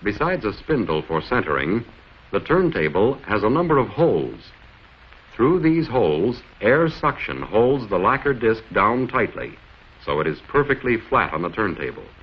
Besides a spindle for centering, the turntable has a number of holes. Through these holes, air suction holds the lacquer disc down tightly, so it is perfectly flat on the turntable.